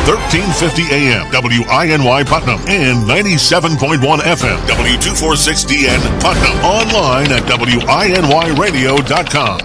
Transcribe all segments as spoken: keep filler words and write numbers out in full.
thirteen fifty A M, W I N Y Putnam, and ninety-seven point one F M, W two forty-six D N Putnam. Online at W I N Y radio dot com.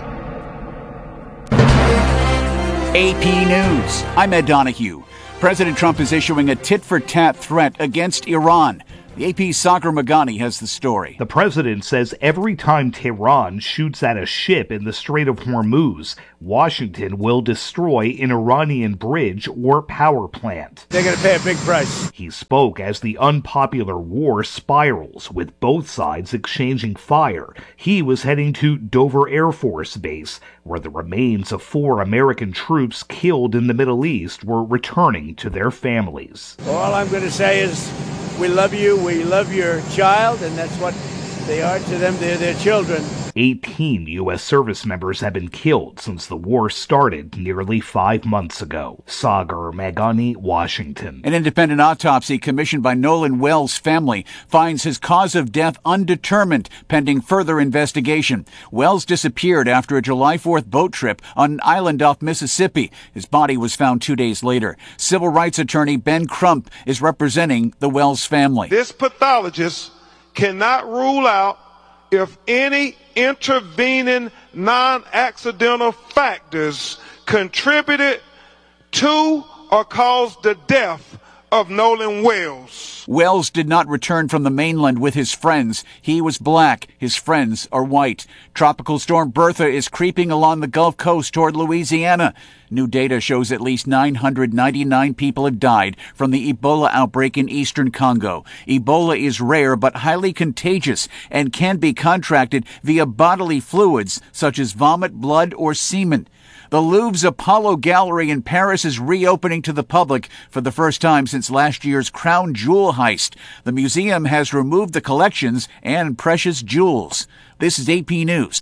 A P News. I'm Ed Donahue. President Trump is issuing a tit-for-tat threat against Iran. The A P's Sagar Meghani has the story. The president says every time Tehran shoots at a ship in the Strait of Hormuz, Washington will destroy an Iranian bridge or power plant. They're going to pay a big price. He spoke as the unpopular war spirals, with both sides exchanging fire. He was heading to Dover Air Force Base, where the remains of four American troops killed in the Middle East were returning to their families. All I'm going to say is, we love you, we love your child, and that's what they are to them. They're their children. eighteen U S service members have been killed since the war started nearly five months ago. Sagar Meghani, Washington. An independent autopsy commissioned by Nolan Wells' family finds his cause of death undetermined, pending further investigation. Wells disappeared after a July fourth boat trip on an island off Mississippi. His body was found two days later. Civil rights attorney Ben Crump is representing the Wells family. This pathologist cannot rule out if any intervening non-accidental factors contributed to or caused the death of Nolan Wells. Wells did not return from the mainland with his friends. He was black. His friends are white. Tropical storm Bertha is creeping along the Gulf Coast toward Louisiana. New data shows at least nine hundred ninety-nine people have died from the Ebola outbreak in eastern Congo. Ebola is rare but highly contagious and can be contracted via bodily fluids such as vomit, blood, or semen. The Louvre's Apollo Gallery in Paris is reopening to the public for the first time since last year's crown jewel heist. The museum has removed the collections and precious jewels. This is A P News.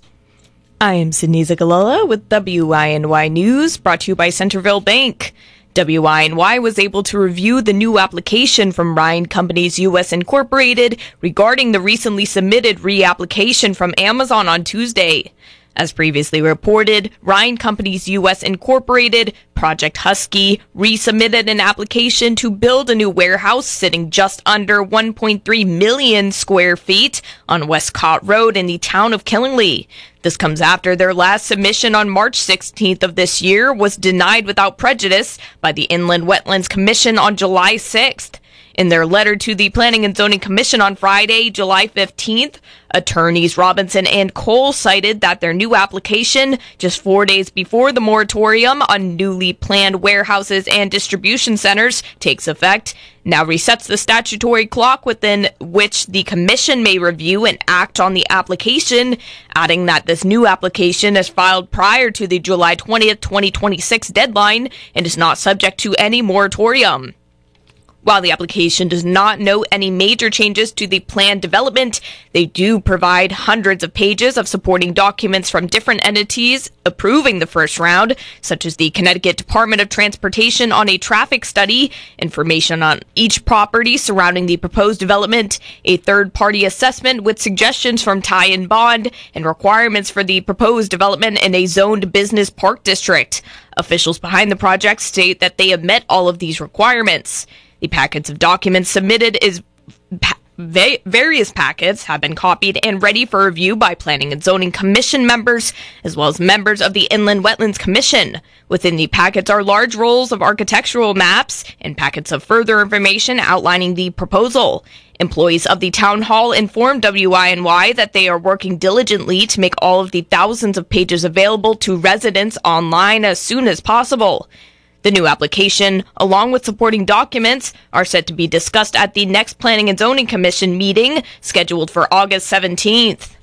I am Sydney Zagalola with W I N Y News, brought to you by Centerville Bank. W I N Y was able to review the new application from Ryan Companies U S Incorporated regarding the recently submitted reapplication from Amazon on Tuesday. As previously reported, Ryan Companies U S Incorporated, Project Husky, resubmitted an application to build a new warehouse sitting just under one point three million square feet on Westcott Road in the town of Killingley. This comes after their last submission on March sixteenth of this year was denied without prejudice by the Inland Wetlands Commission on July sixth. In their letter to the Planning and Zoning Commission on Friday, July fifteenth, attorneys Robinson and Cole cited that their new application, just four days before the moratorium on newly planned warehouses and distribution centers takes effect, now resets the statutory clock within which the commission may review and act on the application, adding that this new application is filed prior to the July twentieth, twenty twenty-six deadline and is not subject to any moratorium. While the application does not note any major changes to the planned development, they do provide hundreds of pages of supporting documents from different entities approving the first round, such as the Connecticut Department of Transportation on a traffic study, information on each property surrounding the proposed development, a third-party assessment with suggestions from Ty and Bond, and requirements for the proposed development in a zoned business park district. Officials behind the project state that they have met all of these requirements. The packets of documents submitted is pa- va- various packets have been copied and ready for review by Planning and Zoning Commission members, as well as members of the Inland Wetlands Commission. Within the packets are large rolls of architectural maps and packets of further information outlining the proposal. Employees of the town hall informed W I N Y that they are working diligently to make all of the thousands of pages available to residents online as soon as possible. The new application, along with supporting documents, are set to be discussed at the next Planning and Zoning Commission meeting, scheduled for August seventeenth.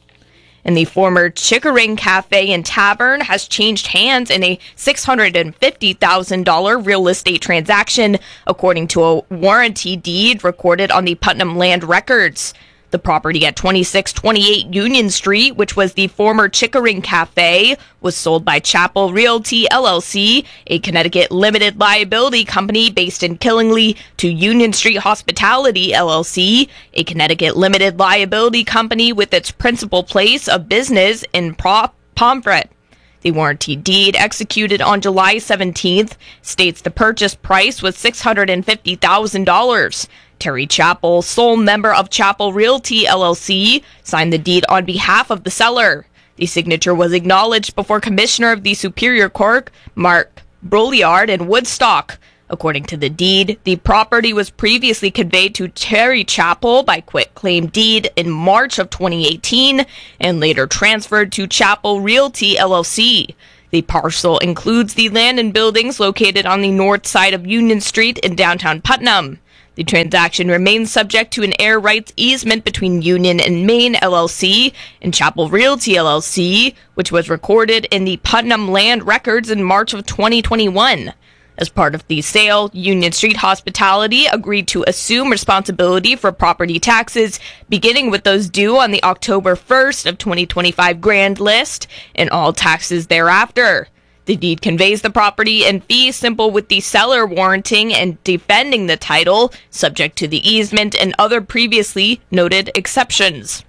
And the former Chickering Cafe and Tavern has changed hands in a six hundred fifty thousand dollars real estate transaction, according to a warranty deed recorded on the Putnam Land Records. The property at twenty-six twenty-eight Union Street, which was the former Chickering Cafe, was sold by Chapel Realty L L C, a Connecticut limited liability company based in Killingley, to Union Street Hospitality L L C, a Connecticut limited liability company with its principal place of business in Pro- Pomfret. The warranty deed, executed on July seventeenth, states the purchase price was six hundred fifty thousand dollars. Terry Chappell, sole member of Chappell Realty, L L C, signed the deed on behalf of the seller. The signature was acknowledged before Commissioner of the Superior Court, Mark Broliard, in Woodstock. According to the deed, the property was previously conveyed to Terry Chappell by quitclaim deed in March of twenty eighteen and later transferred to Chappell Realty, L L C. The parcel includes the land and buildings located on the north side of Union Street in downtown Putnam. The transaction remains subject to an air rights easement between Union and Main, L L C, and Chappell Realty, L L C, which was recorded in the Putnam Land Records in March of twenty twenty-one. As part of the sale, Union Street Hospitality agreed to assume responsibility for property taxes, beginning with those due on the October first of twenty twenty-five grand list, and all taxes thereafter. The deed conveys the property in fee simple, with the seller warranting and defending the title, subject to the easement and other previously noted exceptions.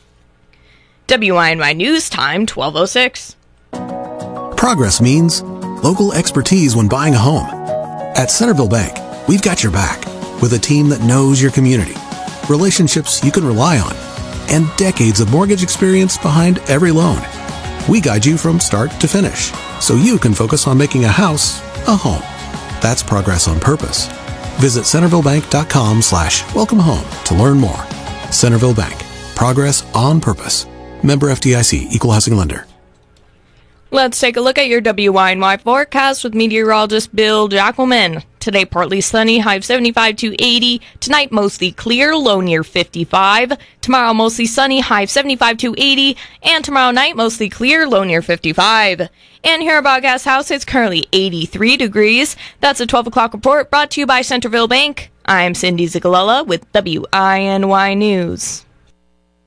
W I N Y News Time, twelve oh six. Progress means local expertise when buying a home. At Centerville Bank, we've got your back with a team that knows your community, relationships you can rely on, and decades of mortgage experience behind every loan. We guide you from start to finish, so you can focus on making a house a home. That's progress on purpose. Visit centervillebank.com slash welcome home to learn more. Centerville Bank. Progress on purpose. Member F D I C. Equal Housing Lender. Let's take a look at your W I N Y forecast with meteorologist Bill Jackelman. Today, partly sunny, high of seventy-five to eighty. Tonight, mostly clear, low near fifty-five. Tomorrow, mostly sunny, high of seventy-five to eighty. And tomorrow night, mostly clear, low near fifty-five. And here at Broadcast House, it's currently eighty-three degrees. That's a twelve o'clock report brought to you by Centerville Bank. I'm Cindy Zigalella with W I N Y News.